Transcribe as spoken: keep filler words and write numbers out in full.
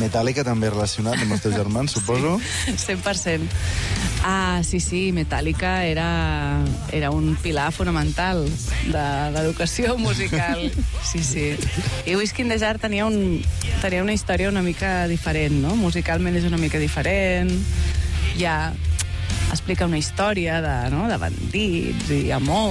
Metallica també relacionat amb els teus germans, suposo? Sí, cent per cent. Ah, sí, sí, Metallica era, era un pilar fonamental de l'educació musical. Sí, sí. I Whiskey in the Jar tenia, un, tenia una història una mica diferent, no? Musicalment és una mica diferent. Ja explica una història de, no? de bandits i amor